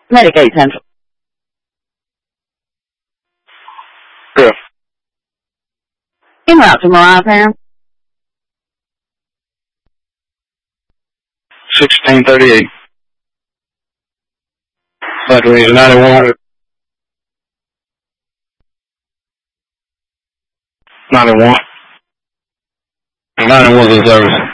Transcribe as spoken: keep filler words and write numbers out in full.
Medicaid Central. Yeah. En route to Mariah Town. sixteen thirty-eight. That means ninety-one. ninety-one. ninety-one's in service.